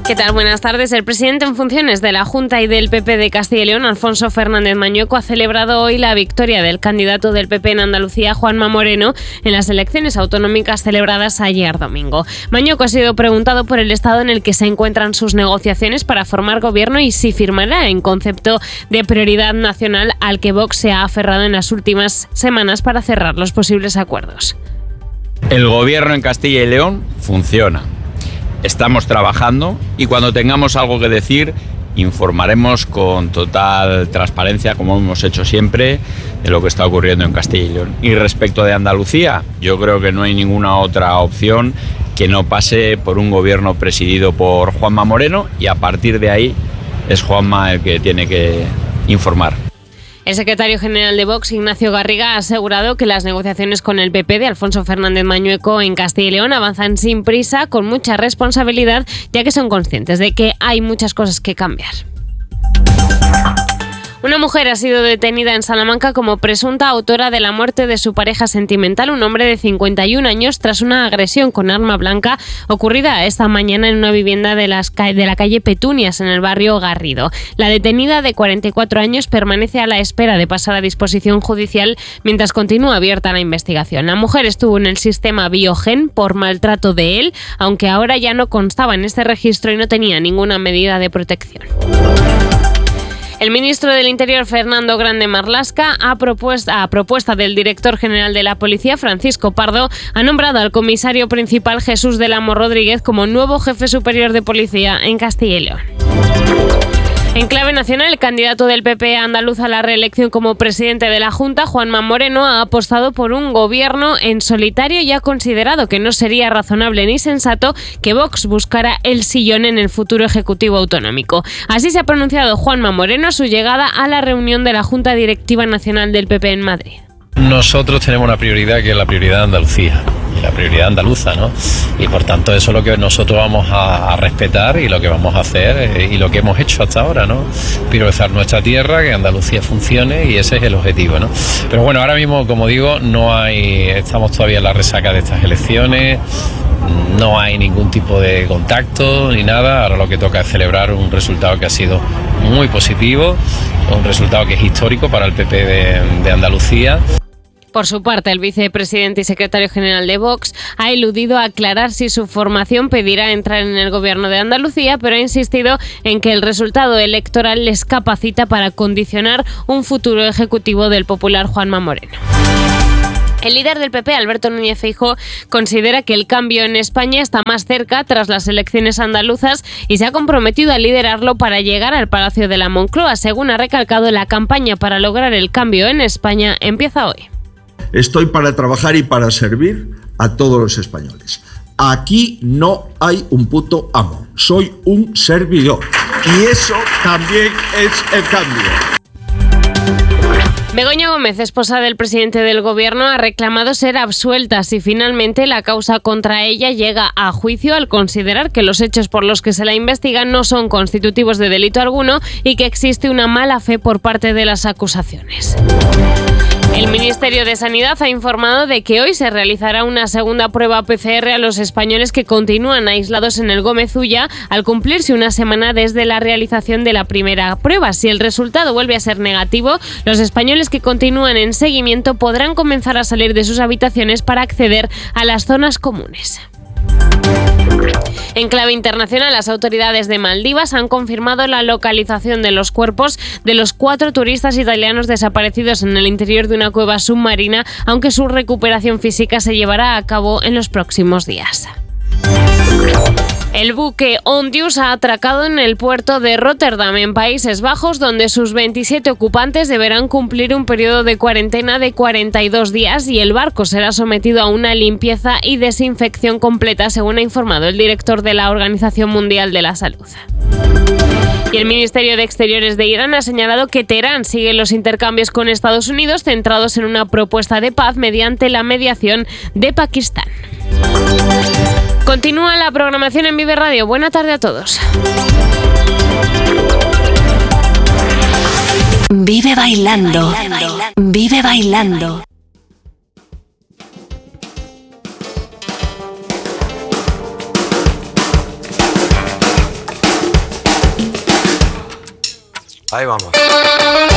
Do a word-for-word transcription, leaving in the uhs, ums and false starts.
¿Qué tal? Buenas tardes. El presidente en funciones de la Junta y del P P de Castilla y León, Alfonso Fernández Mañueco, ha celebrado hoy la victoria del candidato del P P en Andalucía, Juanma Moreno, en las elecciones autonómicas celebradas ayer domingo. Mañueco ha sido preguntado por el estado en el que se encuentran sus negociaciones para formar gobierno y si firmará en concepto de prioridad nacional al que Vox se ha aferrado en las últimas semanas para cerrar los posibles acuerdos. El gobierno en Castilla y León funciona. Estamos trabajando y cuando tengamos algo que decir informaremos con total transparencia, como hemos hecho siempre, de lo que está ocurriendo en Castilla y León. Y respecto de Andalucía, yo creo que no hay ninguna otra opción que no pase por un gobierno presidido por Juanma Moreno y a partir de ahí es Juanma el que tiene que informar. El secretario general de Vox, Ignacio Garriga, ha asegurado que las negociaciones con el P P de Alfonso Fernández Mañueco en Castilla y León avanzan sin prisa, con mucha responsabilidad, ya que son conscientes de que hay muchas cosas que cambiar. Una mujer ha sido detenida en Salamanca como presunta autora de la muerte de su pareja sentimental, un hombre de cincuenta y un años, tras una agresión con arma blanca ocurrida esta mañana en una vivienda de, las, de la calle Petunias, en el barrio Garrido. La detenida, de cuarenta y cuatro años, permanece a la espera de pasar a disposición judicial mientras continúa abierta la investigación. La mujer estuvo en el sistema Biogen por maltrato de él, aunque ahora ya no constaba en este registro y no tenía ninguna medida de protección. El ministro del Interior, Fernando Grande Marlaska, a propuesta, a propuesta del director general de la Policía, Francisco Pardo, ha nombrado al comisario principal, Jesús del Amo Rodríguez, como nuevo jefe superior de policía en Castilla y León. En clave nacional, el candidato del P P andaluz a la reelección como presidente de la Junta, Juanma Moreno, ha apostado por un gobierno en solitario y ha considerado que no sería razonable ni sensato que Vox buscara el sillón en el futuro Ejecutivo Autonómico. Así se ha pronunciado Juanma Moreno a su llegada a la reunión de la Junta Directiva Nacional del P P en Madrid. Nosotros tenemos una prioridad que es la prioridad de Andalucía, la prioridad andaluza, ¿no? Y por tanto eso es lo que nosotros vamos a, a respetar y lo que vamos a hacer eh, y lo que hemos hecho hasta ahora, ¿no? Priorizar nuestra tierra, que Andalucía funcione y ese es el objetivo, ¿no? Pero bueno, ahora mismo, como digo, no hay, estamos todavía en la resaca de estas elecciones, no hay ningún tipo de contacto ni nada. Ahora lo que toca es celebrar un resultado que ha sido muy positivo, un resultado que es histórico para el P P de, de Andalucía. Por su parte, el vicepresidente y secretario general de Vox ha eludido aclarar si su formación pedirá entrar en el gobierno de Andalucía, pero ha insistido en que el resultado electoral les capacita para condicionar un futuro ejecutivo del popular Juanma Moreno. El líder del P P, Alberto Núñez Feijóo, considera que el cambio en España está más cerca tras las elecciones andaluzas y se ha comprometido a liderarlo para llegar al Palacio de la Moncloa. Según ha recalcado, la campaña para lograr el cambio en España empieza hoy. Estoy para trabajar y para servir a todos los españoles. Aquí no hay un puto amo, soy un servidor. Y eso también es el cambio. Begoña Gómez, esposa del presidente del gobierno, ha reclamado ser absuelta si finalmente la causa contra ella llega a juicio, al considerar que los hechos por los que se la investiga no son constitutivos de delito alguno y que existe una mala fe por parte de las acusaciones. El Ministerio de Sanidad ha informado de que hoy se realizará una segunda prueba P C R a los españoles que continúan aislados en el Gómez Ulla, al cumplirse una semana desde la realización de la primera prueba. Si el resultado vuelve a ser negativo, los españoles que continúan en seguimiento podrán comenzar a salir de sus habitaciones para acceder a las zonas comunes. En clave internacional, las autoridades de Maldivas han confirmado la localización de los cuerpos de los cuatro turistas italianos desaparecidos en el interior de una cueva submarina, aunque su recuperación física se llevará a cabo en los próximos días. El buque Ondius ha atracado en el puerto de Rotterdam, en Países Bajos, donde sus veintisiete ocupantes deberán cumplir un periodo de cuarentena de cuarenta y dos días y el barco será sometido a una limpieza y desinfección completa, según ha informado el director de la Organización Mundial de la Salud. Y el Ministerio de Exteriores de Irán ha señalado que Teherán sigue los intercambios con Estados Unidos centrados en una propuesta de paz mediante la mediación de Pakistán. Continúa la programación en Vive Radio. Buena tarde a todos. Vive bailando. Vive bailando. Ahí vamos.